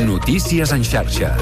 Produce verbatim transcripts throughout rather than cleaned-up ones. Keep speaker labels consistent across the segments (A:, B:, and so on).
A: Notícies en xarxa.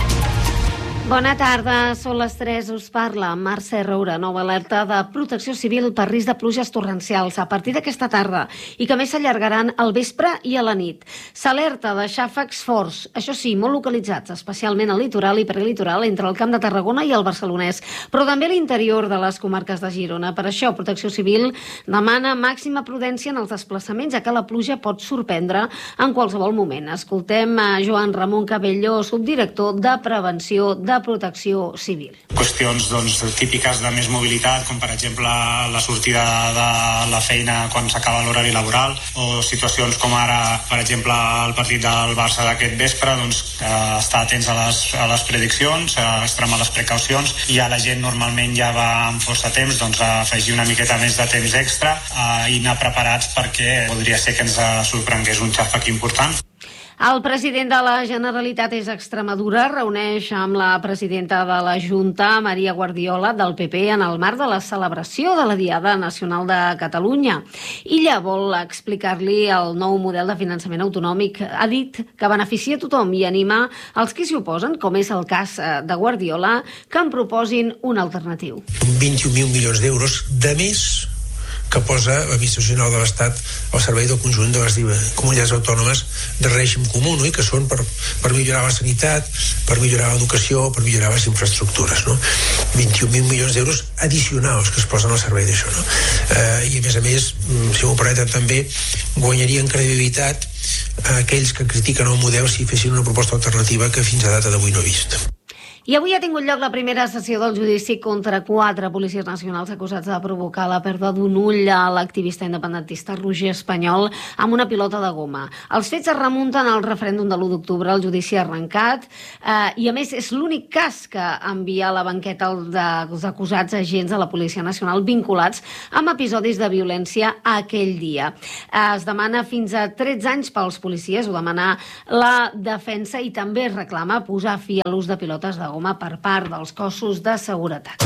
B: Bona tarda, són les tres, us parla Mercè Roura. Nova alerta de protecció civil per risc de pluges torrencials a partir d'aquesta tarda i que més s'allargaran al vespre i a la nit. S'alerta de xàfecs forts, això sí, molt localitzats, especialment al litoral i prelitoral entre el Camp de Tarragona i el Barcelonès, però també a l'interior de les comarques de Girona. Per això, Protecció Civil demana màxima prudència en els desplaçaments, ja que la pluja pot sorprendre en qualsevol moment. Escoltem a Joan Ramon Cabello, subdirector de Prevenció de Protecció Civil.
C: Qüestions doncs, típiques de més mobilitat, com per exemple la sortida de la feina quan s'acaba l'horari laboral, o situacions com ara, per exemple, el partit del Barça d'aquest vespre, doncs, eh, estar atents a les, a les prediccions, a extremar les precaucions, i ja la gent normalment ja va amb força temps, doncs, a afegir una miqueta més de temps extra eh, i anar preparats perquè podria ser que ens sorprengués un xàfec important.
B: El president de la Generalitat és a Extremadura, reuneix amb la presidenta de la Junta, Maria Guardiola, del P P, en el marc de la celebració de la Diada Nacional de Catalunya. Ella vol explicar-li el nou model de finançament autonòmic. Ha dit que beneficia a tothom i anima els que s'hi oposen, com és el cas de Guardiola, que en proposin un alternatiu.
D: vint-i-un mil milions d'euros de més que posa l'Administració General de l'Estat al servei del conjunt de les comunitats autònomes de règim comú, no? I que són per, per millorar la sanitat, per millorar l'educació, per millorar les infraestructures, no? vint-i-un mil milions d'euros addicionals que es posen al servei d'això, no? Eh, I a més a més, si m'ho permeten també, guanyarien credibilitat a aquells que critiquen el model si fessin una proposta alternativa que fins a data d'avui no he vist.
B: I avui ha tingut lloc la primera sessió del judici contra quatre policies nacionals acusats de provocar la pèrdua d'un ull a l'activista independentista Roger Espanyol amb una pilota de goma. Els fets es remunten al referèndum de l'u d'octubre, el judici ha arrencat, eh, i a més és l'únic cas que envia a la banqueta dels acusats agents de la Policia Nacional vinculats amb episodis de violència aquell dia. Eh, es demana fins a tretze anys pels policies, ho demana la defensa, i també es reclama posar fi a l'ús de pilotes de goma per part dels cossos de seguretat.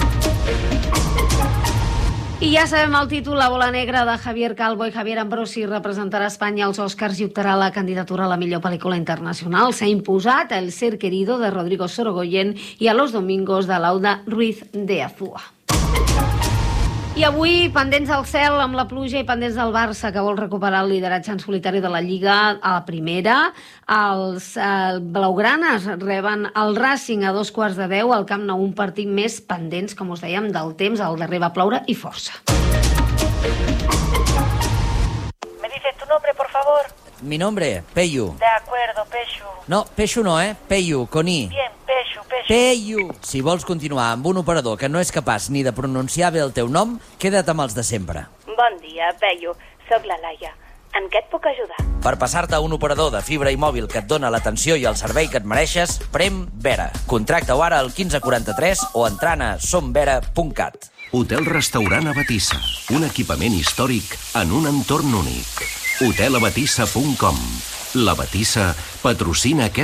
B: I ja sabem el títol, La bola negra de Javier Calvo, i Javier Ambrosi representarà Espanya als Oscars i optarà a la candidatura a la millor pel·lícula internacional. S'ha imposat El ser querido de Rodrigo Sorogoyen i A los domingos de Lauda Ruiz de Azúa. I avui, pendents del cel amb la pluja i pendents del Barça, que vol recuperar el lideratge en solitari de la Lliga a la primera. Els eh, blaugranes reben el Racing a dos quarts de deu al Camp Nou, un partit més pendents, com us dèiem, del temps. El darrer va ploure i força.
E: ¿Me dices tu nombre, por favor?
F: Mi nombre, Peyu.
E: De acuerdo, Peyu.
F: No, Peyu no, eh? Peyu, con I.
E: Bien, Peyu, Peyu.
F: Peyu. Si vols continuar amb un operador que no és capaç ni de pronunciar bé el teu nom, queda't amb els de sempre.
E: Bon dia, Peyu. Soc la Laia. En què et puc ajudar?
F: Per passar-te a un operador de fibra i mòbil que et dona l'atenció i el servei que et mereixes, prem Vera. Contracta-ho ara al quinze quaranta-tres o entrant a somvera punt cat.
A: Hotel Restaurant Abatissa, un equipament històric en un entorn únic. hotel abatissa punt com. La Batissa patrocina aquest